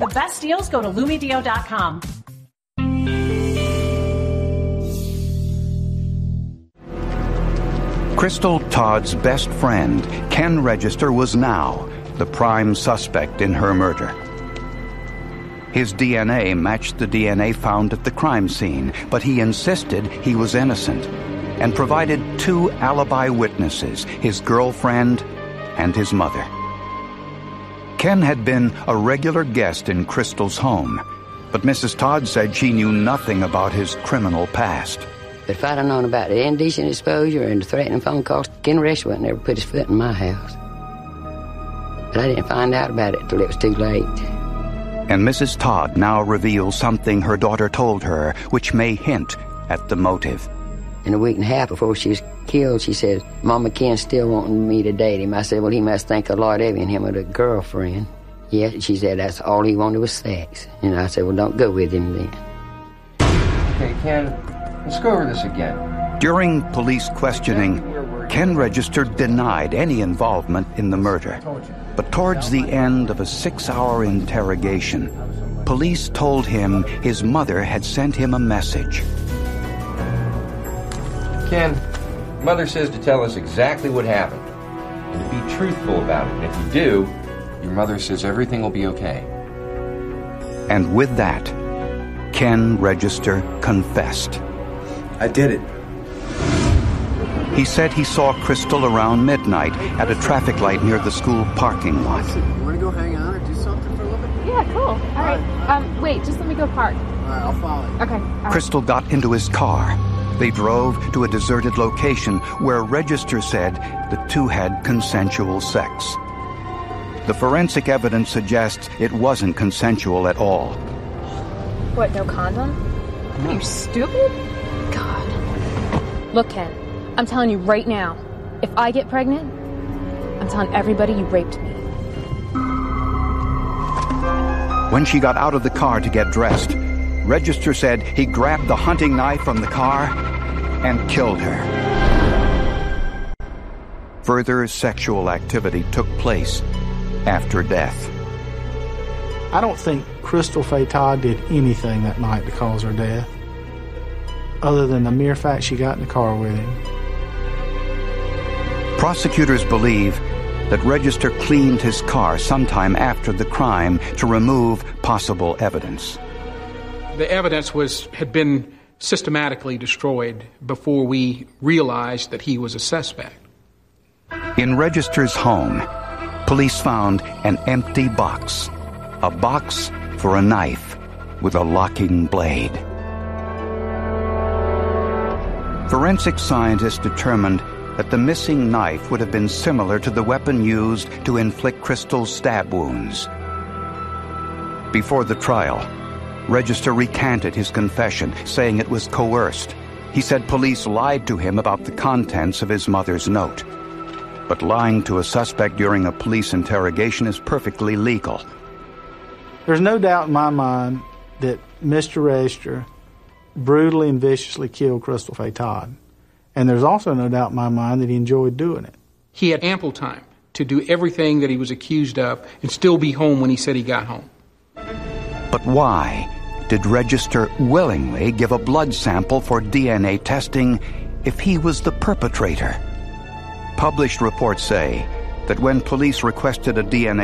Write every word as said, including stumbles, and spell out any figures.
best deals, go to Lumidio dot com. Crystal Todd's best friend, Ken Register, was now the prime suspect in her murder. His D N A matched the D N A found at the crime scene, but he insisted he was innocent and provided two alibi witnesses, his girlfriend and his mother. Ken had been a regular guest in Crystal's home, but Missus Todd said she knew nothing about his criminal past. But if I'd have known about the indecent exposure and the threatening phone calls, Ken Register wouldn't ever put his foot in my house. But I didn't find out about it till it was too late. And Missus Todd now reveals something her daughter told her, which may hint at the motive. In a week and a half before she was killed, she said, Mama, Ken's still wanting me to date him. I said, well, he must think a lot of him and him with a girlfriend. Yeah, she said that's all he wanted was sex. And I said, well, don't go with him then. Okay, Ken, let's go over this again. During police questioning, Ken Register denied any involvement in the murder. But towards the end of a six-hour interrogation, police told him his mother had sent him a message. Ken, Mother says to tell us exactly what happened and to be truthful about it. And if you do, your mother says everything will be okay. And with that, Ken Register confessed. I did it. He said he saw Crystal around midnight at a traffic light near the school parking lot. You want to go hang out or do something for a little bit? Yeah, cool. All right. Um, wait, just let me go park. All right, I'll follow you. Okay. All right. Crystal got into his car. They drove to a deserted location where Register said the two had consensual sex. The forensic evidence suggests it wasn't consensual at all. What, no condom? Are you stupid? God. Look, Ken, I'm telling you right now, if I get pregnant, I'm telling everybody you raped me. When she got out of the car to get dressed, Register said he grabbed the hunting knife from the car and killed her. Further sexual activity took place after death. I don't think Crystal Faye Todd did anything that night to cause her death, other than the mere fact she got in the car with him. Prosecutors believe that Register cleaned his car sometime after the crime to remove possible evidence. The evidence was had been systematically destroyed before we realized that he was a suspect. In Register's home, police found an empty box, a box for a knife with a locking blade. Forensic scientists determined that the missing knife would have been similar to the weapon used to inflict Crystal's stab wounds. Before the trial, Register recanted his confession, saying it was coerced. He said police lied to him about the contents of his mother's note. But lying to a suspect during a police interrogation is perfectly legal. There's no doubt in my mind that Mister Register brutally and viciously killed Crystal Faye Todd. And there's also no doubt in my mind that he enjoyed doing it. He had ample time to do everything that he was accused of and still be home when he said he got home. But why did Register willingly give a blood sample for D N A testing if he was the perpetrator? Published reports say that when police requested a D N A